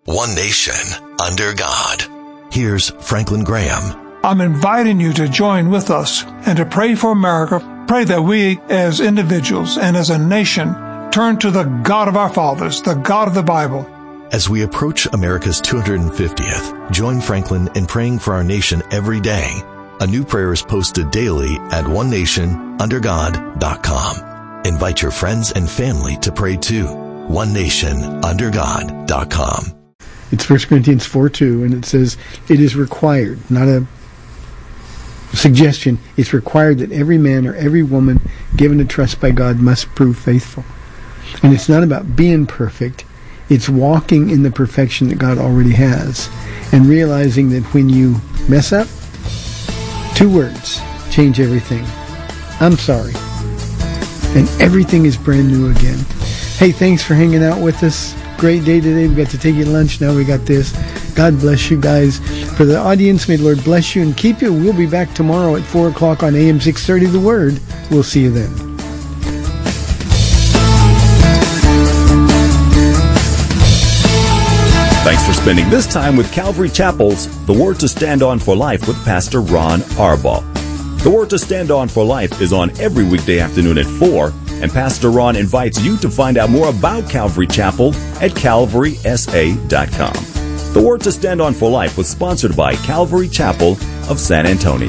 one nation, under God. Here's Franklin Graham. I'm inviting you to join with us and to pray for America. Pray that we as individuals and as a nation turn to the God of our fathers, the God of the Bible. As we approach America's 250th, join Franklin in praying for our nation every day. A new prayer is posted daily at onenationundergod.com. Invite your friends and family to pray too. onenationundergod.com. It's 1 Corinthians 4:2, and it says, it is required, not a suggestion, it's required that every man or every woman given a trust by God must prove faithful. And it's not about being perfect, it's walking in the perfection that God already has, and realizing that when you mess up, 2 words change everything. I'm sorry. And everything is brand new again. Hey, thanks for hanging out with us. Great day today. We got to take you to lunch. Now we got this. God bless you guys. For the audience, may the Lord bless you and keep you. We'll be back tomorrow at 4 o'clock on AM 630 The Word. We'll see you then. Thanks for spending this time with Calvary Chapel's The Word to Stand On for Life with Pastor Ron Arbaugh. The Word to Stand On for Life is on every weekday afternoon at 4, and Pastor Ron invites you to find out more about Calvary Chapel at calvarysa.com. The Word to Stand On for Life was sponsored by Calvary Chapel of San Antonio.